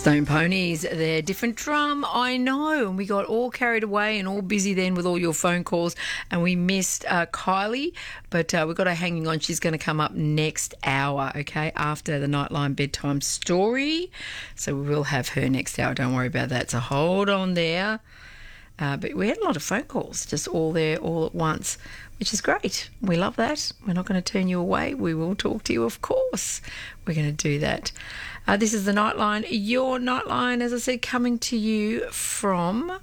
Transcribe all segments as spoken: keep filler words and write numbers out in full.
Stone Ponies, their different drum, I know, and we got all carried away and all busy then with all your phone calls, and we missed uh, Kylie, but uh, we've got her hanging on. She's going to come up next hour, okay, after the Nightline Bedtime Story, so we will have her next hour, don't worry about that, so hold on there. Uh, but we had a lot of phone calls, just all there all at once, which is great. We love that. We're not going to turn you away. We will talk to you, of course. We're going to do that. Uh, this is the Nightline, your Nightline, as I said, coming to you from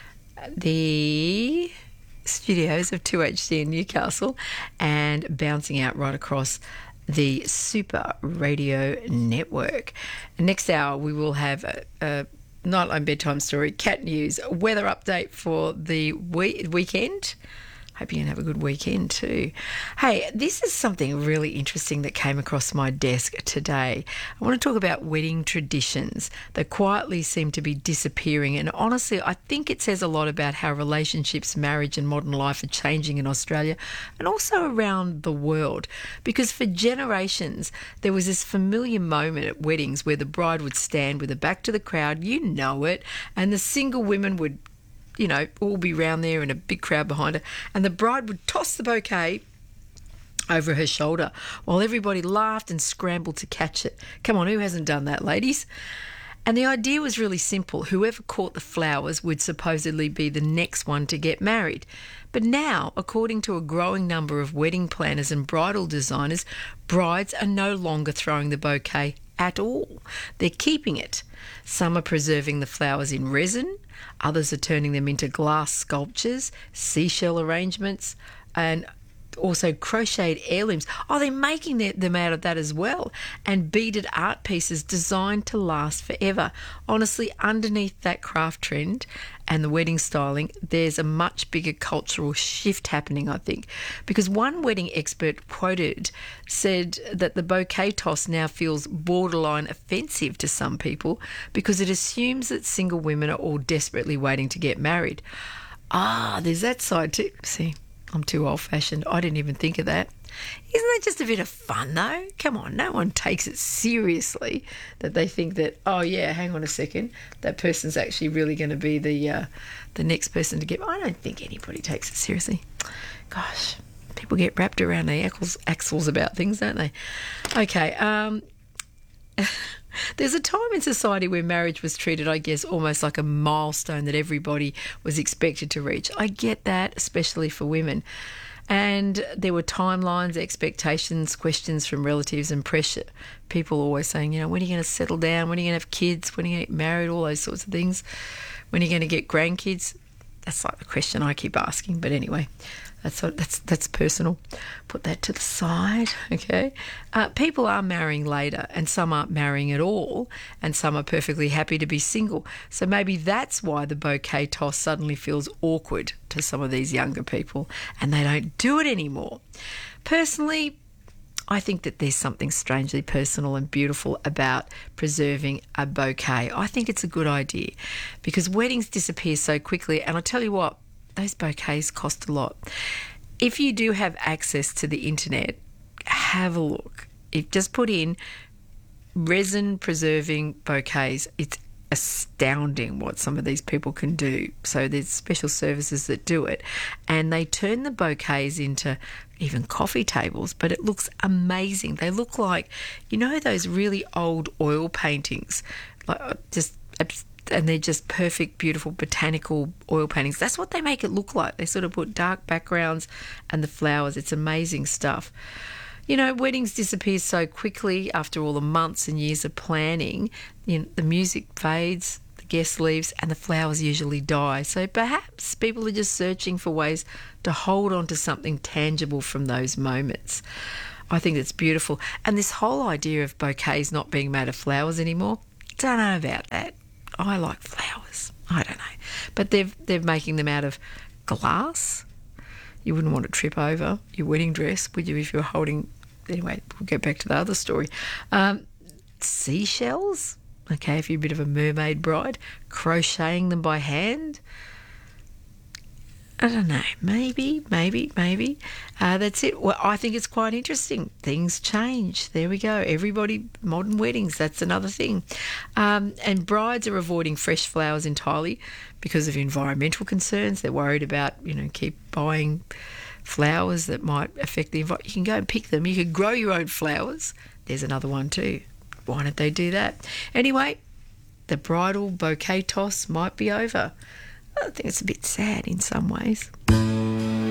the studios of two H C in Newcastle and bouncing out right across the Super Radio Network. Next hour, we will have a... a Nightline Bedtime Story, cat news, weather update for the we- weekend. Hope you can have a good weekend too. Hey, this is something really interesting that came across my desk today. I want to talk about wedding traditions that quietly seem to be disappearing. And honestly, I think it says a lot about how relationships, marriage and modern life are changing in Australia and also around the world. Because for generations, there was this familiar moment at weddings where the bride would stand with her back to the crowd, you know it, and the single women would, you know, all be round there in a big crowd behind her, and the bride would toss the bouquet over her shoulder while everybody laughed and scrambled to catch it. Come on, who hasn't done that, ladies? And the idea was really simple. Whoever caught the flowers would supposedly be the next one to get married. But now, according to a growing number of wedding planners and bridal designers, brides are no longer throwing the bouquet at all. They're keeping it. Some are preserving the flowers in resin, others are turning them into glass sculptures, seashell arrangements, and also crocheted heirlooms. Oh, they're making them out of that as well. And beaded art pieces designed to last forever. Honestly, underneath that craft trend and the wedding styling, there's a much bigger cultural shift happening, I think. Because one wedding expert quoted said that the bouquet toss now feels borderline offensive to some people because it assumes that single women are all desperately waiting to get married. Ah, there's that side too. See, I'm too old-fashioned. I didn't even think of that. Isn't that just a bit of fun, though? Come on, no one takes it seriously that they think that, oh, yeah, hang on a second, that person's actually really going to be the uh, the next person to get... I don't think anybody takes it seriously. Gosh, people get wrapped around their axles, axles about things, don't they? Okay, um... there's a time in society where marriage was treated, I guess, almost like a milestone that everybody was expected to reach. I get that, especially for women. And there were timelines, expectations, questions from relatives and pressure. People always saying, you know, when are you going to settle down? When are you going to have kids? When are you going to get married? All those sorts of things. When are you going to get grandkids? That's like the question I keep asking. But anyway, that's that's that's personal. Put that to the side, okay? Uh, people are marrying later, and some aren't marrying at all, and some are perfectly happy to be single. So maybe that's why the bouquet toss suddenly feels awkward to some of these younger people, and they don't do it anymore. Personally, I think that there's something strangely personal and beautiful about preserving a bouquet. I think it's a good idea because weddings disappear so quickly, and I'll tell you what, those bouquets cost a lot. If you do have access to the internet, have a look. If just put in resin preserving bouquets, it's astounding what some of these people can do. So there's special services that do it, and they turn the bouquets into even coffee tables, but it looks amazing. They look like, you know, those really old oil paintings, like just, and they're just perfect, beautiful botanical oil paintings. That's what they make it look like. They sort of put dark backgrounds and the flowers. It's amazing stuff. You know, weddings disappear so quickly after all the months and years of planning. You know, the music fades, the guest leaves, and the flowers usually die. So perhaps people are just searching for ways to hold on to something tangible from those moments. I think it's beautiful. And this whole idea of bouquets not being made of flowers anymore, don't know about that. I like flowers. I don't know. But they're, they're making them out of glass. You wouldn't want to trip over your wedding dress, would you, if you were holding... Anyway, we'll get back to the other story. Um, seashells, okay, if you're a bit of a mermaid bride, crocheting them by hand. I don't know. Maybe, maybe, maybe. Uh, that's it. Well, I think it's quite interesting. Things change. There we go. Everybody, modern weddings, that's another thing. Um, and brides are avoiding fresh flowers entirely because of environmental concerns. They're worried about, you know, keep buying flowers that might affect the environment. You can go and pick them. You can grow your own flowers. There's another one too. Why don't they do that? Anyway, the bridal bouquet toss might be over. I think it's a bit sad in some ways.